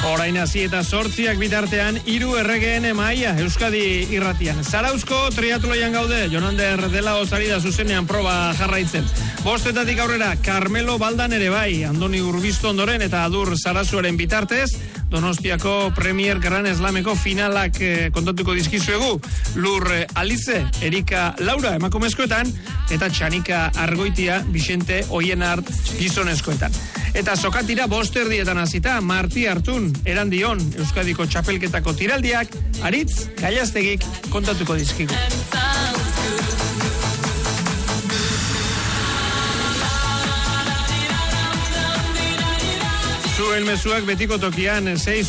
Orain hasi eta 8 bitartean 3 erregeen maila Euskadi irratian. Zarauzko triatloian gaude, Jonander dela osari da zuzenean proba jarraitzen. 5 aurrera, Carmelo Baldan ere bai, Andoni Urbisto ondoren eta Adur Sarazuaren bitartez, Donostiako Premier Gran Slameko finalak kontatuko dizkizuegu. Lur Alize, Erika Laura emakumezkoetan, eta Txanika Argoitia, Vicente Oienart gizonezkoetan. Eta sokatira 5:00 hasita, Marti Artun, Erandion, Euskadiko txapelketako tiraldiak, Aritz Gaiaztegik kontatuko dizkigu. Zuen mezuak betiko tokian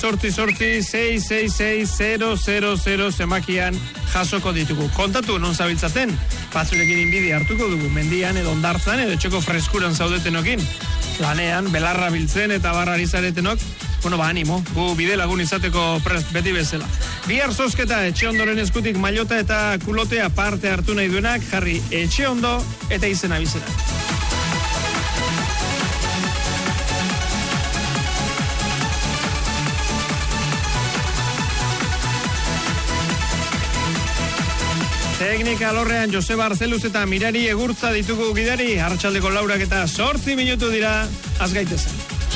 688-666-000 zemakian jasoko ditugu. Kontatu non zabiltzaten, batzurekin inbidi hartuko dugu, mendian edo ondartzan edo etxeko freskuran zaudetenokin. Lanean, belarra biltzen eta barrari zaretenok, animo, gu bide lagun izateko prest beti bezala. Bihar zozketa etxe ondoren eskutik mailota eta kulotea parte hartu nahi duenak, jarri etxe ondo eta izena bizena. Teknika alorrean Joseba Arzeluz eta Mirari Egurtza ditugu gidari, Arratsaldeko 4 eta 8 minutu dira, azgaitezen.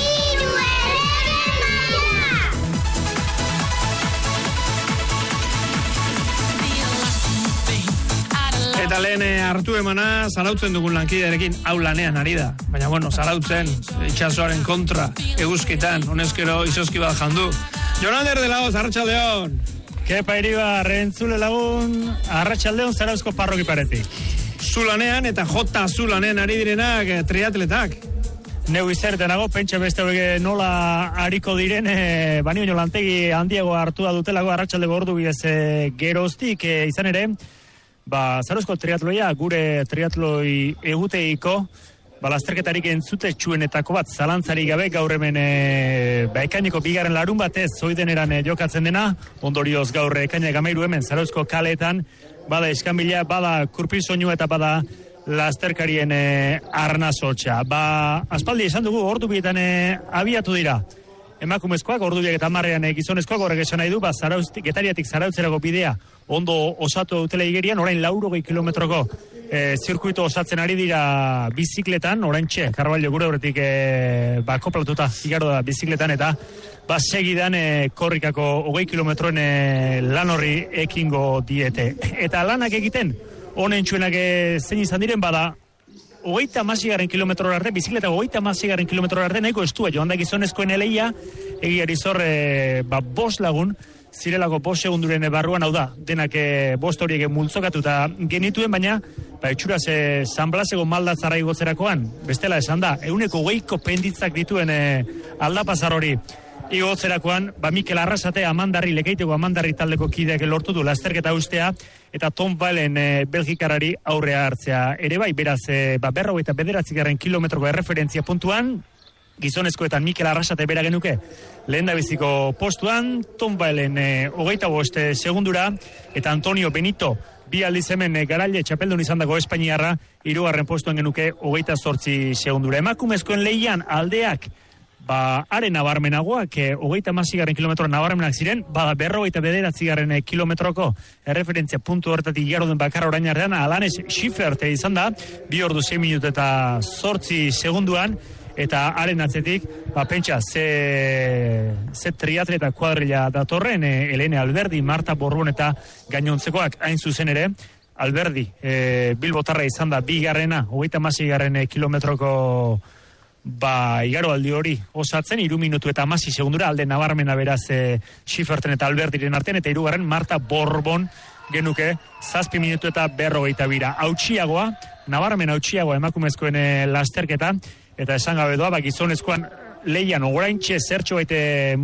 Eta lehen hartu emana, zarautzen dugun lankidearekin, hau lanean ari da. Baina zarautzen, itxasoaren kontra, eguzkitan, honezkero izoski bat jandu. Jonander de Laoz, Arratsaldeon. Kepa Iribar, entzule lagun, Arratsaldeon Zarauzko parroki paretik. Zulanean eta jota zulanean ari direnak triatletak. Neu izertenago, pentsa beste hori nola hariko diren, banio lantegi handiago hartua dutelako Arratsaldeko ordu bidez geroztik, izan ere, Zarauzko triatloia, gure triatloi eguteiko, lasterketarik entzute txuenetako bat, zalantzari gabe gaur hemen ekaineko 2. larun batez zoideneran jokatzen dena, ondorioz gaur ekainak 13 hemen Zarauzko kaleetan, bada eskanbila, bada kurpil soinu eta bada lasterkarien arnazotxa. Aspaldi esan dugu ordu bietan abiatu dira. Emakumezkoak, ordu biak eta 10 gizonezkoak, horrek esan nahi du, Getariatik Zarautzerako bidea ondo osatu dutela igerian, orain 80 kilometroko zirkuito osatzen ari dira bizikletan, orain Carballo gure horretik koplatuta igaro da bizikletan, eta segidan korrikako 20 kilometroen lan horri ekingo diete. Eta lanak egiten, honen txuenak zein izan diren, 30 kilometrora arte, bizikleta 30 kilometrora arte, nahiko estua joan da gizonezkoen eleia, egiari zor 5 lagun, zirelako 5 segunduren barruan, hau da, denak 5 horiek multzokatuta genituen, baina itxuraz San Blaseko maldatzara igotzerakoan, bestela esan da, 120 penditzak dituen aldapazar hori igotzerakoan, Mikel Arrasate Lekeiteko Amandarri taldeko kideak lortu du lasterketa ustea, eta Tom Valen Belgikarari aurrea hartzea ere bai, beraz, 49 kilometroko erreferentzia puntuan, gizonezkoetan Mikel Arrasate bera genuke lehen da biziko postuan, Tom Valen 25 segundura, eta Antonio Benito, 2 aldiz hemen garaile txapeldun izan dago Espainiarra, 3. postuan genuke 28 segundura. Emakumezkoen lehian aldeak, haren nabarmenagoak, 30 kilometro nabarmenak ziren, 49 kilometroko erreferentzia puntu horretatik igaro den bakarra orain artean, Alanes Schiffert izan da, 2 ordu 6 minutu eta 8 segunduan, eta haren atzetik, pentsa, ze triatleta kuadrilla datorren, Helene Alberdi, Marta Borbon eta gainontzekoak hain zuzen ere, Alberdi, Bilbotarra izan da, 2. 30 kilometroko igaro aldi hori osatzen, 3 minutu eta 16 segundura, alde nabarmena beraz Schifferten eta Alberdiren artean, eta 3. Marta Borbon genuke 7 minutu eta 42. Hautsiagoa, nabarmen hautsiagoa emakumezkoen lasterketa, eta esan gabe doa, gizonezkoan lehian oraintxe zertxo baite